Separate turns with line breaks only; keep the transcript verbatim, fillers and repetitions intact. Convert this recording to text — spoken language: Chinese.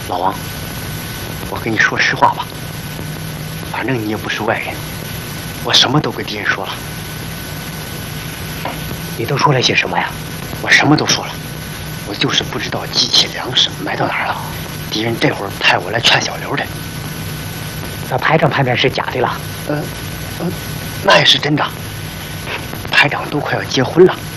老王，我跟你说实话吧，反正你也不是外人，我什么都跟敌人说了。
你都说了些什么呀？
我什么都说了，我就是不知道机器粮食埋到哪儿了。敌人这会儿派我来劝小刘的。
那排长判断是假的了？
呃，呃，那也是真的。排长都快要结婚了。